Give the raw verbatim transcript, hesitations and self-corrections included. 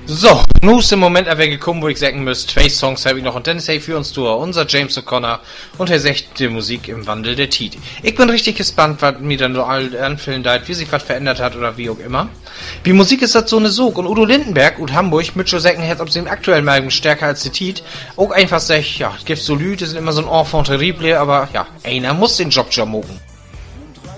So, nu ist im Moment aber gekommen, wo ich sagen müsste, zwei Songs habe ich noch und dann sei für uns durch unser James O'Connor und er sagt die Musik im Wandel der Tiet. Ich bin richtig gespannt, was mir dann so all anfüllen da, wie sich was verändert hat oder wie auch immer. Wie Musik ist das so eine Sog und Udo Lindenberg und Hamburg mit schon sagen, ob sie im aktuellen Album stärker als die Tiet auch einfach sagt, ja, es gibt so Lüte, sind immer so ein Enfant terrible, aber ja, einer muss den Job schon mogen.